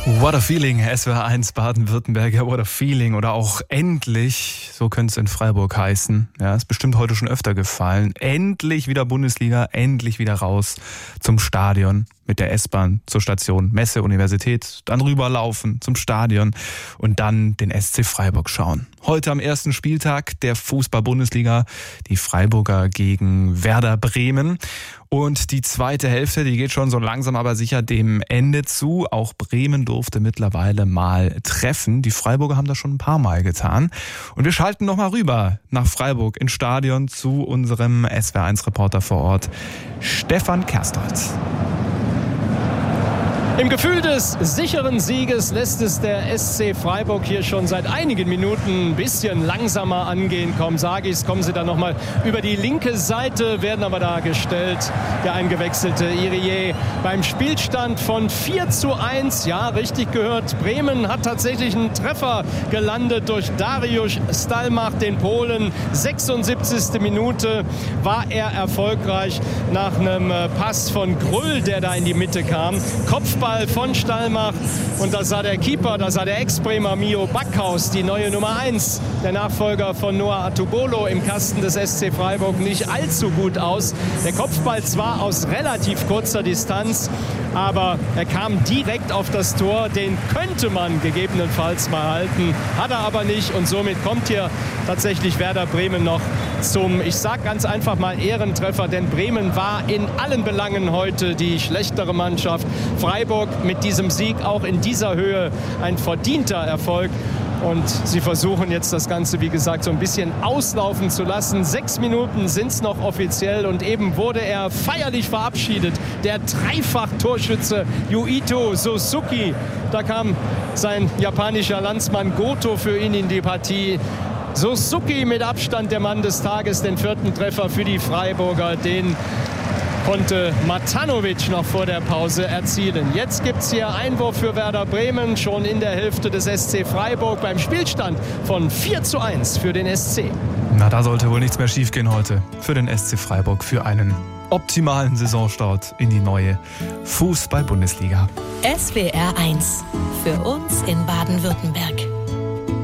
What a Feeling, SWR1 Baden-Württemberger, What a Feeling oder auch endlich, so könnte es in Freiburg heißen. Ja, ist bestimmt heute schon öfter gefallen. Endlich wieder Bundesliga, endlich wieder raus zum Stadion mit der S-Bahn zur Station Messe, Universität, dann rüberlaufen zum Stadion und dann den SC Freiburg schauen. Heute am ersten Spieltag der Fußball-Bundesliga, die Freiburger gegen Werder Bremen. Und die zweite Hälfte, die geht schon so langsam aber sicher dem Ende zu. Auch Bremen durfte mittlerweile mal treffen. Die Freiburger haben das schon ein paar Mal getan. Und wir schalten nochmal rüber nach Freiburg ins Stadion zu unserem SWR1-Reporter vor Ort, Stefan Kerstolz. Im Gefühl des sicheren Sieges lässt es der SC Freiburg hier schon seit einigen Minuten ein bisschen langsamer angehen. Kaum sage ich's, kommen sie dann nochmal über die linke Seite, werden aber da gestellt. Der eingewechselte Irié beim Spielstand von 4:1. Ja, richtig gehört. Bremen hat tatsächlich einen Treffer gelandet durch Dariusz Stalmach, den Polen. 76. Minute war er erfolgreich nach einem Pass von Grüll, der da in die Mitte kam. Kopfball von Stalmach und da sah der Keeper, da sah der Ex-Bremer Mio Backhaus, die neue Nummer 1, der Nachfolger von Noah Atubolo im Kasten des SC Freiburg, nicht allzu gut aus. Der Kopfball zwar aus relativ kurzer Distanz, aber er kam direkt auf das Tor, den könnte man gegebenenfalls mal halten, hat er aber nicht und somit kommt hier tatsächlich Werder Bremen noch zum, ich sag ganz einfach mal, Ehrentreffer, denn Bremen war in allen Belangen heute die schlechtere Mannschaft. Freiburg mit diesem Sieg auch in dieser Höhe ein verdienter Erfolg. Und sie versuchen jetzt das Ganze, wie gesagt, so ein bisschen auslaufen zu lassen. 6 Minuten sind es noch offiziell und eben wurde er feierlich verabschiedet. Der Dreifach-Torschütze Yuito Suzuki. Da kam sein japanischer Landsmann Goto für ihn in die Partie. Suzuki mit Abstand der Mann des Tages, den 4. Treffer für die Freiburger, den konnte Matanovic noch vor der Pause erzielen. Jetzt gibt es hier Einwurf für Werder Bremen, schon in der Hälfte des SC Freiburg beim Spielstand von 4:1 für den SC. Na, da sollte wohl nichts mehr schiefgehen heute für den SC Freiburg, für einen optimalen Saisonstart in die neue Fußball-Bundesliga. SWR1 für uns in Baden-Württemberg.